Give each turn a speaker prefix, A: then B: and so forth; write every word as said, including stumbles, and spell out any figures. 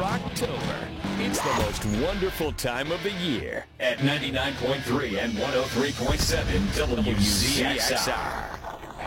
A: October. It's the most wonderful time of the year at ninety-nine point three and one oh three point seven W C X R.